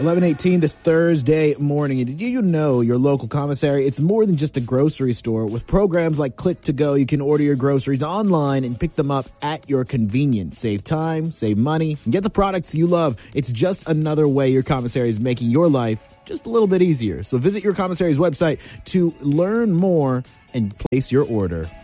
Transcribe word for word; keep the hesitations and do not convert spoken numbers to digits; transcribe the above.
eleven eighteen this Thursday morning. And did you know your local commissary, it's more than just a grocery store. With programs like Click to Go, you can order your groceries online and pick them up at your convenience. Save time, save money, and get the products you love. It's just another way your commissary is making your life just a little bit easier. So visit your commissary's website to learn more and place your order.